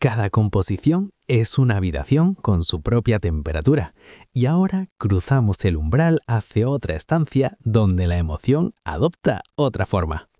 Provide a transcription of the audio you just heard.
Cada composición es una habitación con su propia temperatura y ahora cruzamos el umbral hacia otra estancia donde la emoción adopta otra forma.